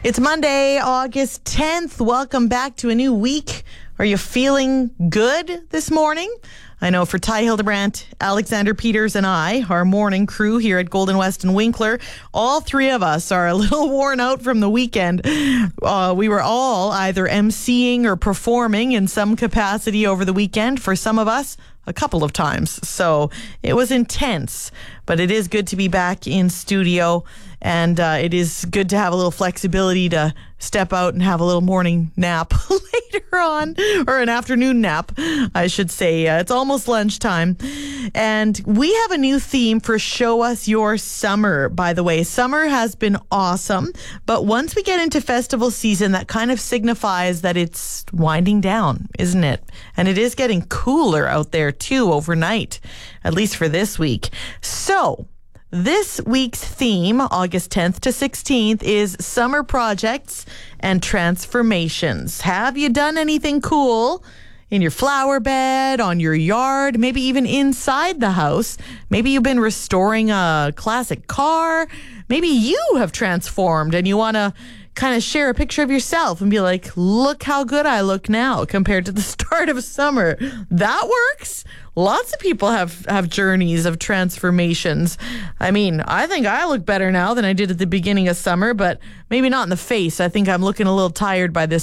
It's Monday, August 10th. Welcome back to a new week. Are you feeling good this morning? I know for Ty Hildebrandt, Alexander Peters, and I, our morning crew here at Golden West and Winkler, all three of us are a little worn out from the weekend. We were all either emceeing or performing in some capacity over the weekend. For some of us, a couple of times. So it was intense, but it is good to be back in studio, and it is good to have a little flexibility to step out and have a little morning nap later on, or an afternoon nap, I should say. It's almost lunchtime, and we have a new theme for Show Us Your Summer. By the way, summer has been awesome, but once we get into festival season, that kind of signifies that it's winding down, isn't it? And it is getting cooler out there too overnight, at least for this week. So this week's theme, August 10th to 16th, is summer projects and transformations. Have you done anything cool in your flower bed, on your yard, maybe even inside the house? Maybe you've been restoring a classic car. Maybe you have transformed and you want to kind of share a picture of yourself and be like, look how good I look now compared to the start of summer. That works. Lots of people have journeys of transformations. I mean, I think I look better now than I did at the beginning of summer, but maybe not in the face. I think I'm looking a little tired by this